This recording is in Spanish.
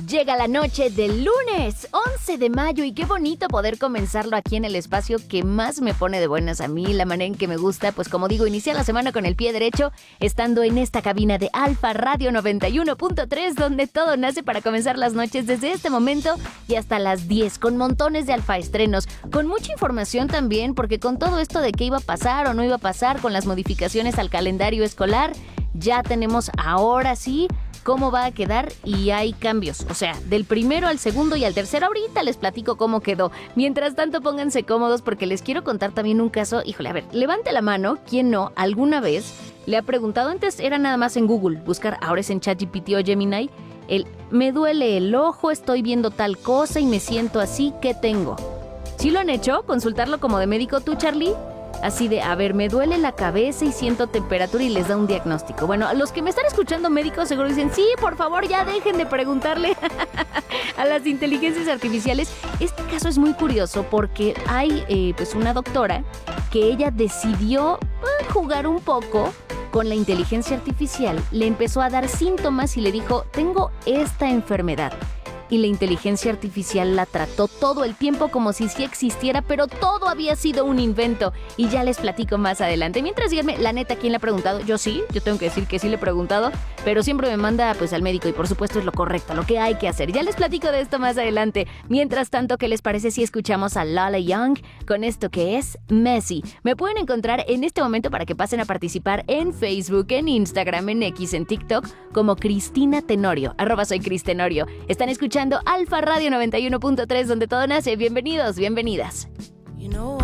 Llega la noche del lunes, 11 de mayo, y qué bonito poder comenzarlo aquí en el espacio que más me pone de buenas a mí, la manera en que me gusta, pues como digo, iniciar la semana con el pie derecho, estando en esta cabina de Alfa Radio 91.3, donde todo nace para comenzar las noches desde este momento y hasta las 10, con montones de alfa estrenos, con mucha información también, porque con todo esto de qué iba a pasar o no iba a pasar con las modificaciones al calendario escolar, ya tenemos ahora sí cómo va a quedar y hay cambios, o sea, del primero al segundo y al tercero. Ahorita les platico cómo quedó. Mientras tanto, pónganse cómodos porque les quiero contar también un caso. Híjole, a ver, levante la mano, ¿quién no alguna vez le ha preguntado? Antes era nada más en Google buscar, ahora es en ChatGPT o Gemini, me duele el ojo, estoy viendo tal cosa y me siento así, ¿qué tengo? ¿Sí lo han hecho? ¿Consultarlo como de médico tú, Charlie? Así de, a ver, me duele la cabeza y siento temperatura y les da un diagnóstico. Bueno, a los que me están escuchando médicos seguro dicen, sí, por favor, ya dejen de preguntarle a las inteligencias artificiales. Este caso es muy curioso porque hay pues una doctora que ella decidió jugar un poco con la inteligencia artificial. Le empezó a dar síntomas y le dijo, tengo esta enfermedad. Y la inteligencia artificial la trató todo el tiempo como si sí existiera, pero todo había sido un invento. Y ya les platico más adelante. Mientras díganme, la neta, ¿quién le ha preguntado? Yo tengo que decir que sí le he preguntado, pero siempre me manda pues al médico y por supuesto es lo correcto, lo que hay que hacer. Ya les platico de esto más adelante. Mientras tanto, ¿qué les parece si escuchamos a Lola Young con esto que es Messy? Me pueden encontrar en este momento para que pasen a participar en Facebook, en Instagram, en X, en TikTok, como Cristina Tenorio, @soy Cris Tenorio. Están escuchando Alfa Radio 91.3, donde todo nace. Bienvenidos, bienvenidas.